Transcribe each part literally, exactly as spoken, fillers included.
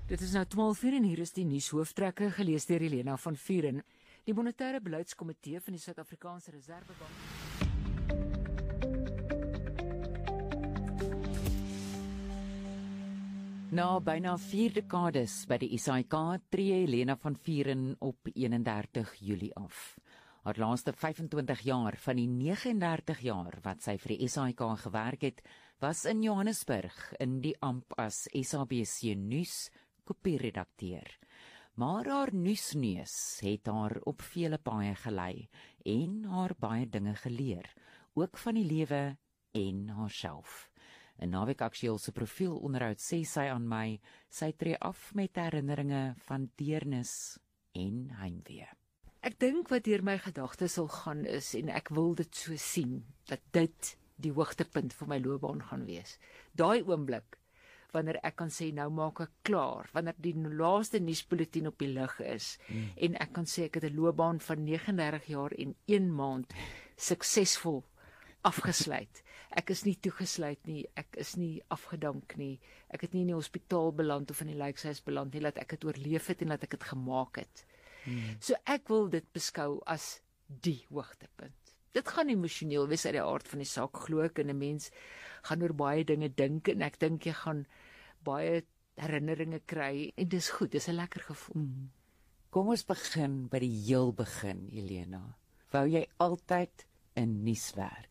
Dit is nou twaalf uur en hier is die nuushooftrekke gelees deur Helena van Vuren. Die monetêre beleidskomitee van die Suid-Afrikaanse Reserwebank. Na byna vier dekades by die S A I K tree Helena van Vuren op eenendertig Julie af. Haar laaste vyfentwintig jaar van die negenendertig jaar wat sy vir die S A I K gewerk het, was in Johannesburg in die amp as S A B C nuus kopieredakteur. Maar haar nuusneus het haar op vele paaie gelei en haar baie dinge geleer, ook van die lewe en haarself. 'n Naweek Aktueel se profielonderhoud sê sy aan my, sy tree af met herinneringe van deernis en heimwee. Ek dink wat deur my gedagtes sal gaan is, en ek wil dit so sien, dat dit die hoogtepunt vir my loopbaan gaan wees. Daai oomblik, wanneer ek kan sê, nou maak ek klaar, wanneer die laaste nuusbulletin op die lug is, mm. en ek kan sê, ek het 'n loopbaan van negenendertig jaar en een maand suksesvol afgesluit. Ek is nie toegesluit nie, ek is nie afgedank nie, ek het nie in die hospitaal beland of in die lijkhuis beland nie, dat ek het oorleef het en dat ek het gemaak het. Hmm. So ek wil dit beskou as die hoogtepunt. Dit gaan emosioneel wees uit die aard van die saak, glo ek, en 'n mens gaan oor baie dinge dink, en ek dink jy gaan baie herinneringe kry, en dis goed, dis 'n lekker gevoel. Hmm. Kom ons begin by die heel begin, Helena. Wou jy altyd in nuus werk?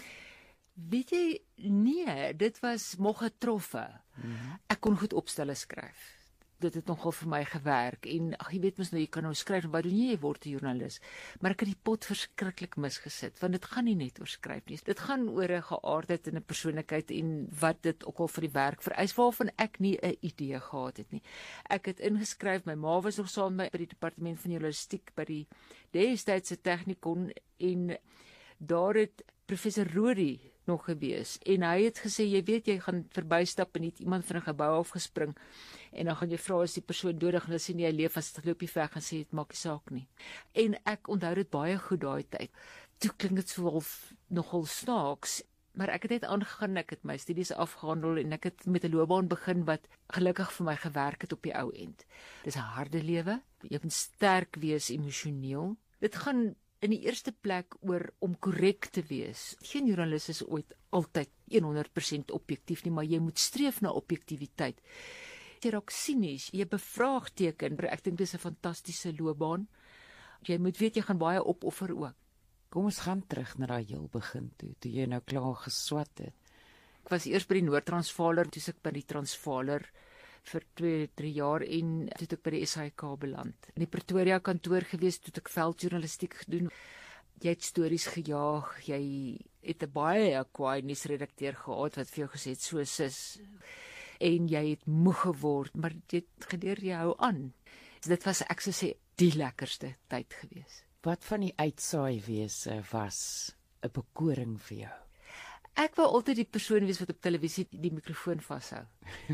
Weet jy, nee, dit was nog getroffe. Mm-hmm. Ek kon goed opstelle skryf. Dit het nogal vir my gewerk, en ag, jy weet mos nou, jy kan nou skryf, wat doen jy, jy word 'n joernalis, maar ek het die pot verskriklik misgesit, want dit gaan nie net oor skryf nie, dit gaan oor 'n geaardheid en 'n persoonlikheid, en wat dit ook al vir die werk vereis, waarvan ek nie 'n idee gehad het nie. Ek het ingeskryf, my ma was nog saam met my by die departement van journalistiek, by die destydse Technikon, en daar het professor Rodi nog gewees, en hy het gesê, jy weet, jy gaan verbystap en het iemand van 'n gebou afgespring, en dan gaan jy vra, is die persoon dood, en hulle sê nie, hy leef, as dit loop jy weg, en sê, het maak die saak nie. En ek onthou dit baie goed daai tyd. Toe klink dit so half nogal snaaks, maar ek het net aangegaan, ek het my studies afgehandel, en ek het met 'n loopbaan begin, wat gelukkig vir my gewerk het op die ou end. Dis 'n harde lewe, jy moet sterk wees emosioneel, dit gaan in die eerste plek oor om korrek te wees. Geen joernalis is ooit altyd honderd persent objektief nie, maar jy moet streef na objektiviteit. Jy raak sinies, jy bevraagteken, ek dink dis 'n fantastiese loopbaan. Jy moet weet, jy gaan baie opoffer ook. Kom ons gaan terug na daai heel begin toe, toe jy nou klaar geswat het. Ek was eers by die Noord-Transvaaler, toe ek by die Transvaaler vir twee, drie jaar, en toe het ek by die S A I K beland. In die Pretoria kantoor gewees, toe het ek veldjournalistiek gedoen. Jy het stories gejaag, jy het 'n baie kwaai nuusredakteur gehad, wat vir jou gesê het, so sis, en jy het moeg geword, maar jy het geleer, jy hou aan. So dit was, ek sou sê, die lekkerste tyd gewees. Wat van die uitsaaiwese was 'n bekoring vir jou? Ek wou altyd die persoon wees wat op televisie die mikrofoon vashou.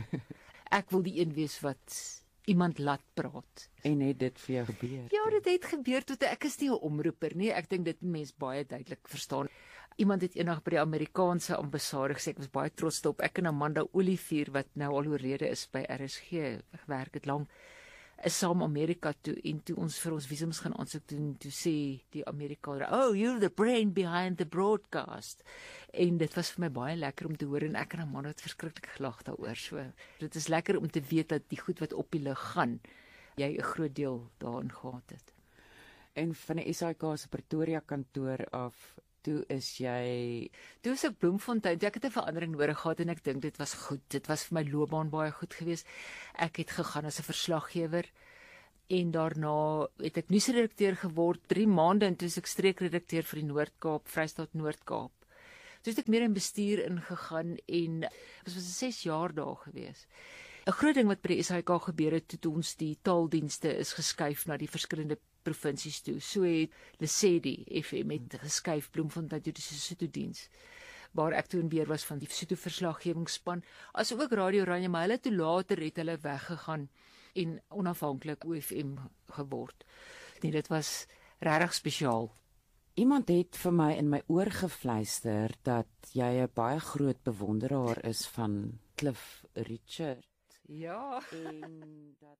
Ek wil die een wees wat iemand laat praat. En het dit vir jou gebeur? Ja, dit het gebeur, tot ek is nie 'n omroeper nie, ek dink dit mense baie duidelik verstaan. Iemand het eendag by die Amerikaanse ambassade gesê, ek was baie trots op, ek en Amanda Olivier, wat nou al oorlede is by R S G, gewerk het lank, is saam Amerika toe, en toe ons vir ons visums gaan aansoek doen, toe sê die Amerikaner, oh, you're the brain behind the broadcast. En dit was vir my baie lekker om te hoor, en ek en Amanda het verskriklik gelag daaroor. So, dit is lekker om te weet dat die goed wat op die lug gaan, jy 'n groot deel daarin gehad het. En van die S A I K se Pretoria kantoor af, toe is jy... Toe is ek Bloemfontein, toe ek het 'n verandering nodig gehad, en ek dink dit was goed, dit was vir my loopbaan baie goed geweest. Ek het gegaan as 'n verslaggewer, en daarna het ek nuusredakteur geword, drie maande, en toe is ek streekredakteur vir die Noord-Kaap, Vrystaat Noord-Kaap. Toe het ek meer in bestuur ingegaan, en dit was ses jaar daar gewees. 'n Groot ding wat by die S A I K gebeur het, toe ons die taaldienste is geskuif na die verskillende provinsies toe. So het Lesedi F M het geskuif, Bloemfontein toe die Sesotho diens, waar ek toe in beheer was van die Sesotho verslaggewingsspan, as ook Radio Oranje, maar hulle toe later het hulle weggegaan en onafhanklik O F M geword. Nee, dit was regtig spesiaal. Iemand het vir my in my oor gefluister dat jy 'n baie groot bewonderaar is van Cliff Richard. Ja. En dat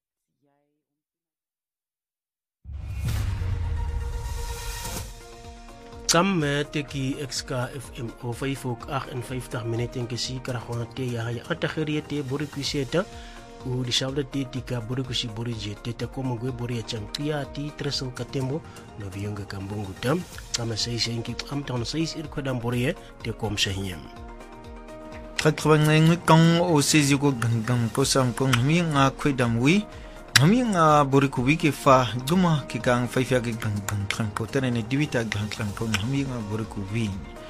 Kam teki X K F M o vyf ook agt-en-vyftig minute en kesi karagona te ya ya atagerie te borikuseta u disabda te tika borikusi borije te te komo gwe boria champia ti tresel katembo no viunga kambungu dam kama seis enki am tan seis ir kodam borie te kom sehiam Kakwang kang o sezi ko ganggang ko sam kong mi nga kwedam wi Ngami nga boriku wiki fa duma ki kang five ya ki gang gang klang ko tene ne divita gang klang ko ngami nga boriku wi